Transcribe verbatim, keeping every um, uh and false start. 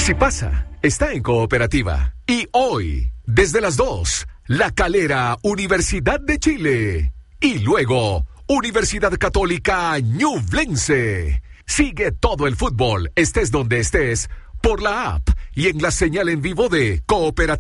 Si pasa, está en Cooperativa. Y hoy, desde las dos, La Calera, Universidad de Chile. Y luego, Universidad Católica Ñublense. Sigue todo el fútbol, estés donde estés, por la app y en la señal en vivo de Cooperativa.